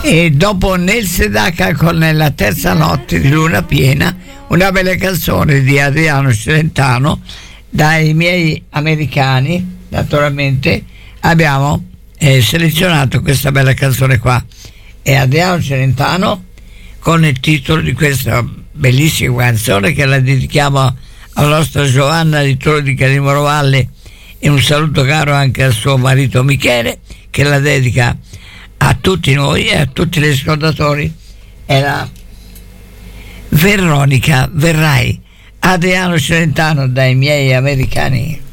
E dopo Nel Sedaka con La terza notte di luna piena, una bella canzone di Adriano Celentano. Dai miei americani naturalmente abbiamo selezionato questa bella canzone qua, è Adriano Celentano con il titolo di questa bellissima canzone che la dedichiamo alla nostra Giovanna di Torre di Calimero Valle, e un saluto caro anche al suo marito Michele, che la dedica a tutti noi e a tutti gli ascoltatori. Era Veronica Verrai, Adriano Celentano, dai miei americani.